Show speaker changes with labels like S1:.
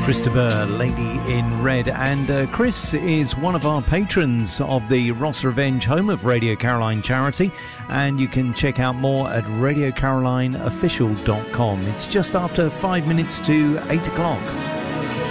S1: Christopher, Lady in Red, and Chris is one of our patrons of the Ross Revenge Home of Radio Caroline charity, and you can check out more at RadioCarolineOfficial.com. It's just after 5 minutes to 8 o'clock.